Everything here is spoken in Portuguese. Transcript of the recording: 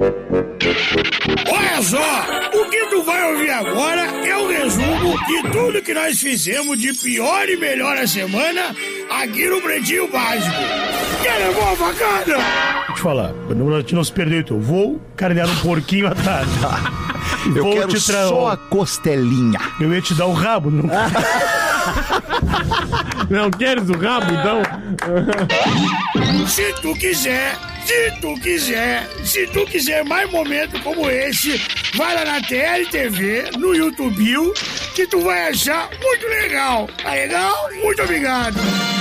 Olha só, o que tu vai ouvir agora é o resumo de tudo que nós fizemos de pior e melhor a semana aqui no Pretinho Básico. Quer levar a facada? Vou te falar, a gente não se perdeu, então. Vou carnear um porquinho à tarde. Eu quero só a costelinha. Eu ia te dar o rabo, não? Não queres o rabo, então? Se tu quiser mais momentos como esse, vai lá na TLTV, no YouTube, que tu vai achar muito legal. Tá legal? Muito obrigado.